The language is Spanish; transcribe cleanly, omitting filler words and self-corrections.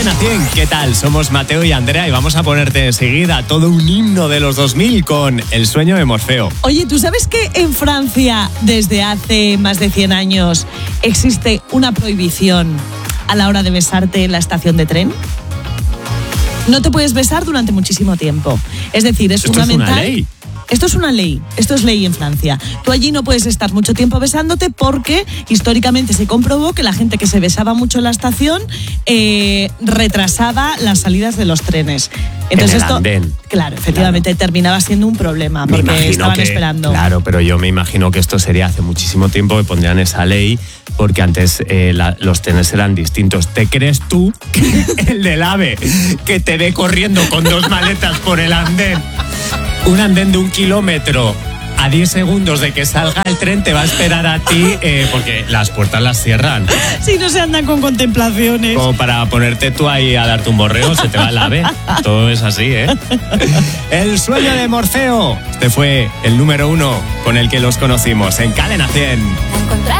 Cadena 100, ¿qué tal? Somos Mateo y Andrea y vamos a ponerte enseguida todo un himno de los 2000 con El sueño de Morfeo. Oye, ¿tú sabes que en Francia desde hace más de 100 años existe una prohibición a la hora de besarte en la estación de tren? No te puedes besar durante muchísimo tiempo. Es decir, es fundamental. ¿Esto es una ley? Esto es una ley, esto es ley en Francia. Tú allí no puedes estar mucho tiempo besándote porque históricamente se comprobó que la gente que se besaba mucho en la estación retrasaba las salidas de los trenes. Entonces en el andén. Claro, efectivamente, terminaba siendo un problema porque estaban esperando. Claro, pero yo me imagino que esto sería hace muchísimo tiempo que pondrían esa ley porque antes los trenes eran distintos. ¿Te crees tú que el del AVE que te ve corriendo con 2 maletas por el andén? Un andén de 1 kilómetro a 10 segundos de que salga el tren te va a esperar a ti porque las puertas las cierran. Si no se andan con contemplaciones. Como para ponerte tú ahí a darte un borreo, se te va el AVE. Todo es así, ¿eh? El sueño de Morfeo. Este fue el número 1 con el que los conocimos en Cadena 100.